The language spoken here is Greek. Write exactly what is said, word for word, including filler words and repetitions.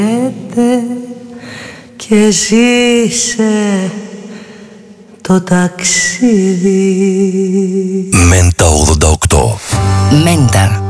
Και ζήσε το ταξίδι. Μέντα ογδόντα οκτώ. Μέντα.